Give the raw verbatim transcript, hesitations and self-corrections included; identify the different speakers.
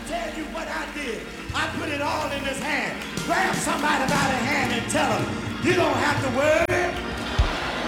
Speaker 1: tell you what I did. I put it all in his hand. Grab somebody by the hand and tell him, you don't have to worry.